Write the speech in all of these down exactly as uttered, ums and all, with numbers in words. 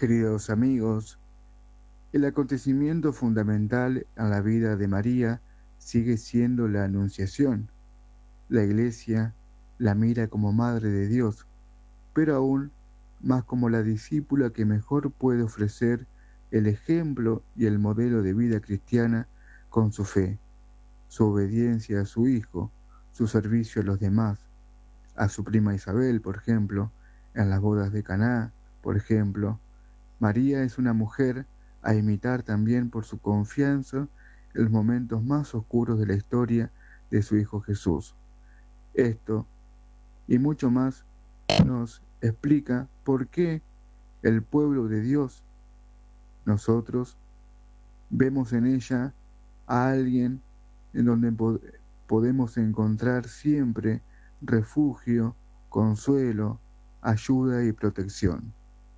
Queridos amigos, el acontecimiento fundamental en la vida de María sigue siendo la Anunciación. La Iglesia la mira como Madre de Dios, pero aún más como la discípula que mejor puede ofrecer el ejemplo y el modelo de vida cristiana con su fe, su obediencia a su Hijo, su servicio a los demás, a su prima Isabel, por ejemplo, en las bodas de Caná, por ejemplo. María es una mujer a imitar también por su confianza en los momentos más oscuros de la historia de su Hijo Jesús. Esto y mucho más nos explica por qué el pueblo de Dios, nosotros, vemos en ella a alguien en donde po- podemos encontrar siempre refugio, consuelo, ayuda y protección.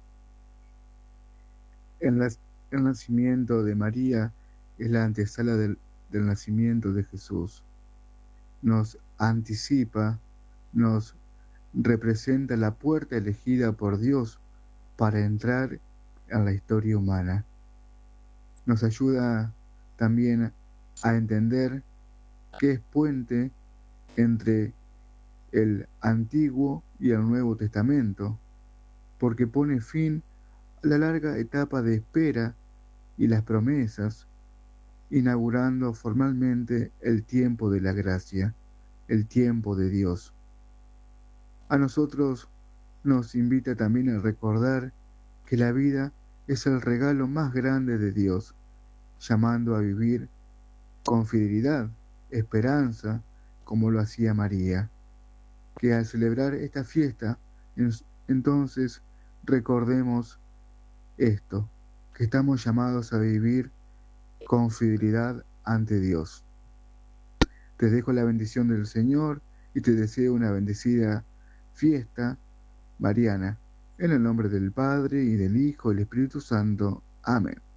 El, nas- el nacimiento de María es la antesala del, del nacimiento de Jesús. Nos anticipa, nos representa la puerta elegida por Dios para entrar en la historia humana. Nos ayuda también a entender que es puente entre el Antiguo y el Nuevo Testamento, porque pone fin a la larga etapa de espera y las promesas, inaugurando formalmente el tiempo de la gracia, el tiempo de Dios. A nosotros nos invita también a recordar que la vida es el regalo más grande de Dios, llamando a vivir con fidelidad, esperanza, como lo hacía María. Que al celebrar esta fiesta, entonces recordemos esto, que estamos llamados a vivir con fidelidad ante Dios. Te dejo la bendición del Señor y te deseo una bendecida fiesta mariana. En el nombre del Padre, y del Hijo, y del Espíritu Santo. Amén.